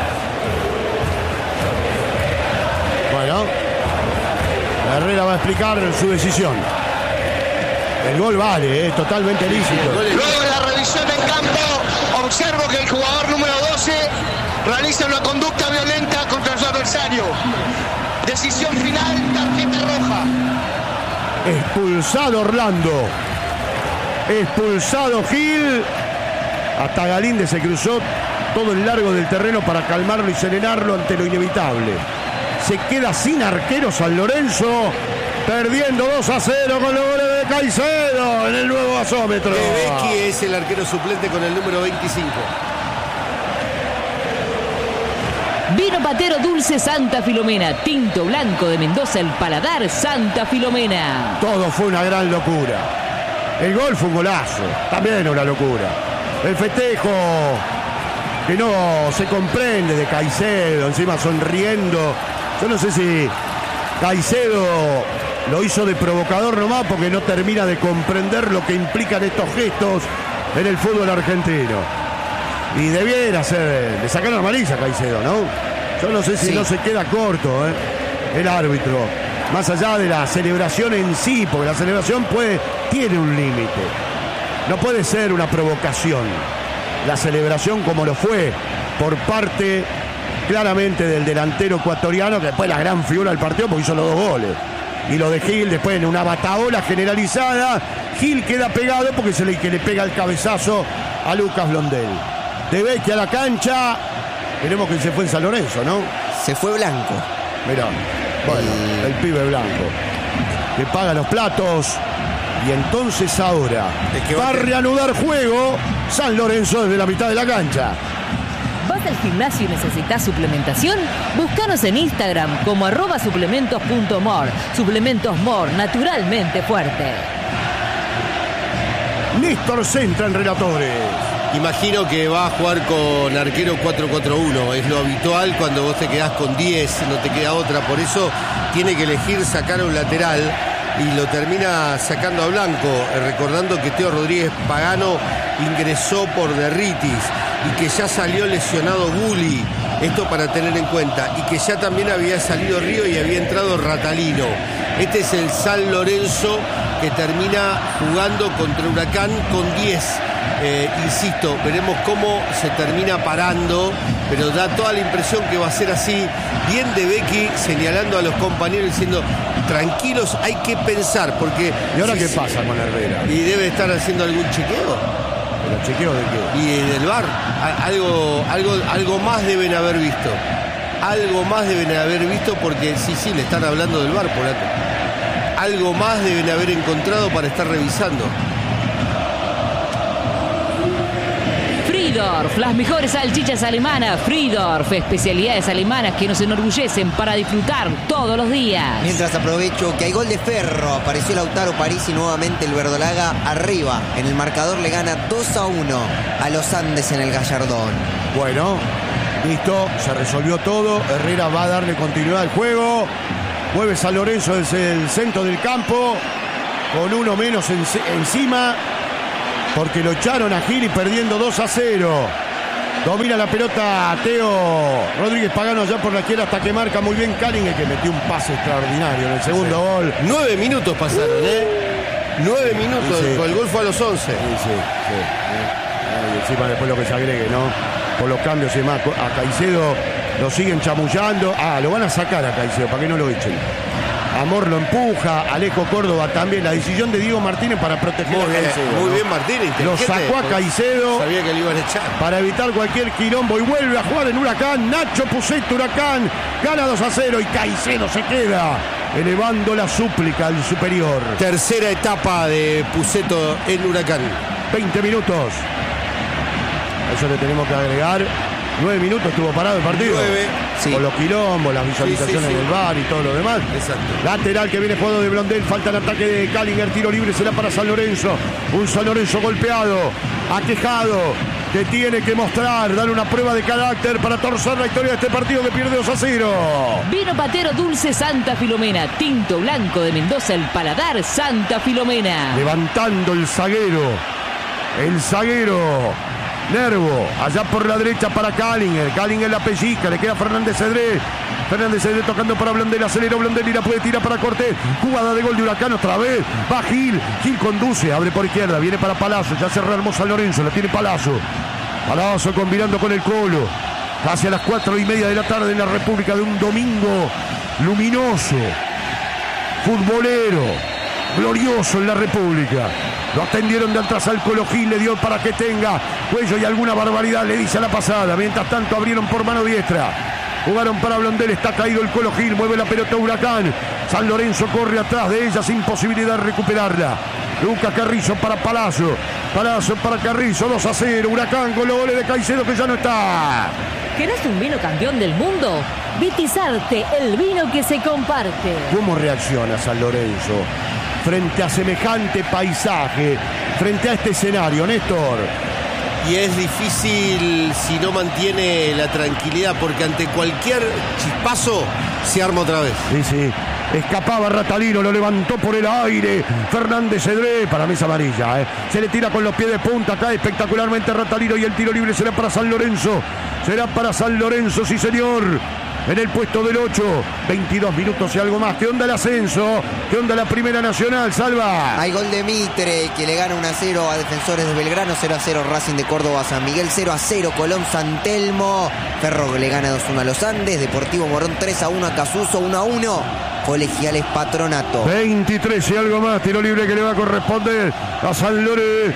Bueno. Herrera va a explicar su decisión. El gol vale, es totalmente lícito. Luego de la revisión en campo, observo que el jugador número 12 realiza una conducta violenta contra su adversario. Decisión final, tarjeta roja. Expulsado Orlando. Expulsado Gil. Hasta Galíndez se cruzó todo el largo del terreno para calmarlo y serenarlo ante lo inevitable. Se queda sin arquero San Lorenzo, perdiendo 2-0 con los goles de Caicedo en el nuevo gasómetro. Becky es el arquero suplente con el número 25. Vino Patero Dulce Santa Filomena, tinto blanco de Mendoza, el paladar Santa Filomena. Todo fue una gran locura. El gol fue un golazo, también una locura. El festejo que no se comprende de Caicedo, encima sonriendo. Yo no sé si Caicedo lo hizo de provocador nomás porque no termina de comprender lo que implican estos gestos en el fútbol argentino. Y debiera ser, le sacaron amarilla a Caicedo, ¿no? Yo no sé si no se queda corto, el árbitro. Más allá de la celebración en sí, porque la celebración tiene un límite. No puede ser una provocación. La celebración como lo fue por parte claramente del delantero ecuatoriano, que después la gran figura del partido porque hizo los 2 goles. Y lo de Gil después en una bataola generalizada. Gil queda pegado porque es el que le pega el cabezazo a Lucas Blondel. De Becky a la cancha. Veremos que se fue en San Lorenzo, ¿no? Se fue Blanco. Mirá, bueno, el pibe Blanco. Que paga los platos. Y entonces ahora va a reanudar juego San Lorenzo desde la mitad de la cancha. ¿Vas al gimnasio y necesitas suplementación? Búscanos en Instagram como @suplementos.mor. Suplementos Mor, naturalmente fuerte. Néstor Centra en relatores. Imagino que va a jugar con arquero 4-4-1. Es lo habitual cuando vos te quedás con 10, no te queda otra. Por eso tiene que elegir sacar a un lateral y lo termina sacando a Blanco. Recordando que Teo Rodríguez Pagano ingresó por derritis y que ya salió lesionado Gulli. Esto para tener en cuenta. Y que ya también había salido Río y había entrado Ratalino. Este es el San Lorenzo que termina jugando contra Huracán con 10. Insisto, veremos cómo se termina parando, pero da toda la impresión que va a ser así. Bien de Becky señalando a los compañeros diciendo, tranquilos, hay que pensar, porque... ¿Y ahora qué pasa con Herrera? Y debe estar haciendo algún chequeo. ¿Pero chequeo de qué? Y del VAR, algo más deben haber visto. Algo más deben haber visto porque sí, le están hablando del VAR, polaco. Algo más deben haber encontrado para estar revisando. Friedorf, las mejores salchichas alemanas. Friedorf, especialidades alemanas que nos enorgullecen para disfrutar todos los días. Mientras aprovecho que hay gol de Ferro, apareció Lautaro París y nuevamente el verdolaga arriba. En el marcador le gana 2-1 a los Andes en el Gallardón. Bueno, listo, se resolvió todo. Herrera va a darle continuidad al juego. Mueve San Lorenzo desde el centro del campo, con uno menos encima, porque lo echaron a Gil y perdiendo 2-0. Domina la pelota Teo Rodríguez Pagano allá por la izquierda hasta que marca muy bien Caringer, que metió un pase extraordinario en el segundo gol. 9 minutos pasaron, 9 minutos, sí. El gol fue a los 11. Sí. Y encima después lo que se agregue, ¿no? Por los cambios y demás. A Caicedo lo siguen chamullando. Lo van a sacar a Caicedo para que no lo echen. Amor lo empuja, Alejo Córdoba también. La decisión de Diego Martínez para proteger a Caicedo. Muy bien Martínez. Lo sacó a Caicedo. Sabía que le iban a echar. Para evitar cualquier quilombo y vuelve a jugar en Huracán. Nacho Pucetto, Huracán gana 2-0 y Caicedo se queda elevando la súplica al superior. Tercera etapa de Pucetto en Huracán. 20 minutos. Eso le tenemos que agregar 9 minutos estuvo parado el partido. 9, sí. Con los quilombos, las visualizaciones Sí. del VAR y todo lo demás. Exacto. Lateral que viene jugado de Blondel. Falta el ataque de Callinger. Tiro libre será para San Lorenzo. Un San Lorenzo golpeado, aquejado, que tiene que mostrar, dar una prueba de carácter para torcer la historia de este partido que pierde 2-0. Vino patero dulce Santa Filomena. Tinto blanco de Mendoza, el paladar Santa Filomena. Levantando el zaguero. El zaguero Nervo, allá por la derecha para Callinger. Callinger la pellizca, le queda Fernández Cedré. Fernández Cedré tocando para Blondel, aceleró Blondel y la puede tirar para Cortés. Jugada de gol de Huracán otra vez. Va Gil, Gil conduce, abre por izquierda, viene para Palazzo, ya se rearmó San Lorenzo, la tiene Palazzo. Palazzo combinando con el Colo. Hacia las 4:30 de la tarde en la República, de un domingo luminoso, futbolero, glorioso en la República. Lo atendieron de atrás al Colo Gil, le dio para que tenga cuello y alguna barbaridad, le dice a la pasada. Mientras tanto abrieron por mano diestra. Jugaron para Blondel, está caído el Colo Gil, mueve la pelota Huracán. San Lorenzo corre atrás de ella sin posibilidad de recuperarla. Lucas Carrizo para Palazzo. Palazzo para Carrizo, 2-0. Huracán con los goles de Caicedo que ya no está. ¿Querés un vino campeón del mundo? Vitizarte, el vino que se comparte. ¿Cómo reacciona San Lorenzo frente a semejante paisaje, frente a este escenario, Néstor? Y es difícil si no mantiene la tranquilidad, porque ante cualquier chispazo se arma otra vez. Sí, sí. Escapaba Ratalino, lo levantó por el aire. Fernández Cedré, para mí es amarilla. Se le tira con los pies de punta, cae espectacularmente Ratalino y el tiro libre será para San Lorenzo. Será para San Lorenzo, sí señor. En el puesto del 8, 22 minutos y algo más. ¿Qué onda el ascenso? ¿Qué onda la Primera Nacional, Salva? Hay gol de Mitre, que le gana 1-0 a Defensores de Belgrano, 0-0 Racing de Córdoba San Miguel, 0-0 Colón San Telmo, Ferro le gana 2-1 a los Andes, Deportivo Morón 3-1 a Casuso, 1-1 Colegiales Patronato. 23 y algo más, tiro libre que le va a corresponder a San Loré,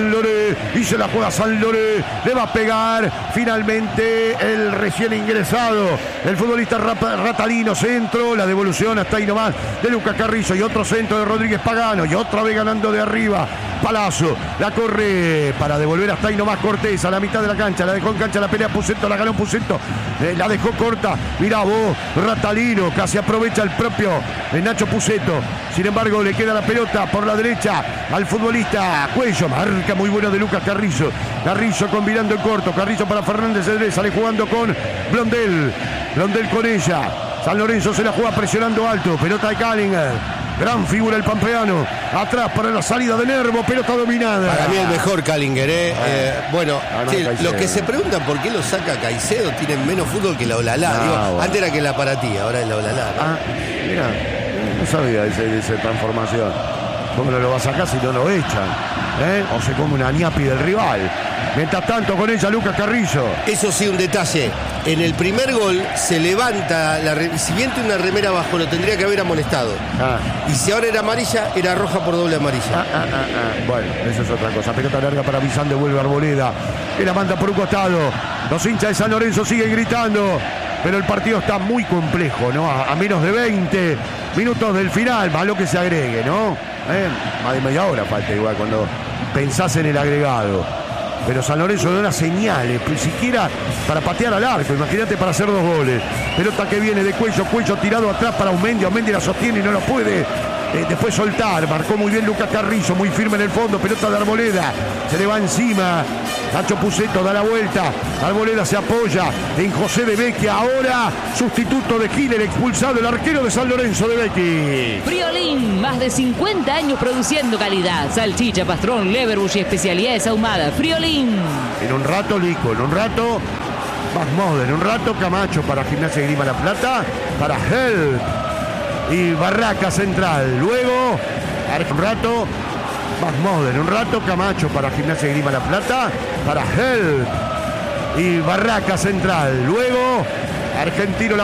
y se la juega San Loré, le va a pegar finalmente el recién ingresado, el futbolista Ratalino. Centro, la devolución hasta ahí nomás de Lucas Carrizo y otro centro de Rodríguez Pagano y otra vez ganando de arriba Palazzo, la corre para devolver hasta ahí nomás Cortés a la mitad de la cancha, la dejó en cancha, la pelea Pucento, la ganó Pucento, la dejó corta, mirá vos, Ratalino, casi aprovecha el propio Nacho Pucento, sin embargo le queda la pelota por la derecha al futbolista Cuello, marca muy buena de Lucas Carrizo, Carrizo combinando en corto, Carrizo para Fernández Cedré, sale jugando con Blondel con ella, San Lorenzo se la juega presionando alto, pelota de Callinger, gran figura el pampeano, atrás para la salida de Nervo, pelota dominada. Para mí el mejor Callinger, bueno, sí, Caicedo. los que se preguntan por qué lo saca Caicedo tienen menos fútbol que la Olalá. Bueno. Antes era que la Paratí, ahora es la Olalá, ¿no? Mira, no sabía de esa transformación. ¿Cómo no lo va a sacar si no lo echan? O se come una ñapi del rival. Mientras tanto con ella Lucas Carrizo. Eso sí, un detalle. En el primer gol se levanta, si bien tiene una remera abajo, lo tendría que haber amonestado. Y si ahora era amarilla, era roja por doble amarilla. Bueno, eso es otra cosa. Pelota larga para Bizán, devuelve Arboleda. Y la manda por un costado. Los hinchas de San Lorenzo siguen gritando. Pero el partido está muy complejo, ¿no? A menos de 20 minutos del final, más lo que se agregue, ¿no? Más de media hora falta igual cuando pensás en el agregado. Pero San Lorenzo da unas señales, ni siquiera para patear al arco, imagínate para hacer 2 goles. Pelota que viene de Cuello tirado atrás para Aumendi la sostiene y no lo puede después soltar. Marcó muy bien Lucas Carrizo, muy firme en el fondo, pelota de Arboleda, se le va encima. Nacho Pucento da la vuelta, Arboleda se apoya en José de Vecchia, ahora sustituto de Gil, el expulsado, el arquero de San Lorenzo de Vecchi. Friolín, más de 50 años produciendo calidad. Salchicha, pastrón, leverbush y especialidades ahumadas. Friolín. En un rato Lico, en un rato Basmoda, en un rato Camacho para Gimnasia y Grima La Plata, para Hell y Barraca Central. Luego, un rato Basmoda, en un rato Camacho para Gimnasia y Grima La Plata, para Hell y Barraca Central. Luego, Argentino La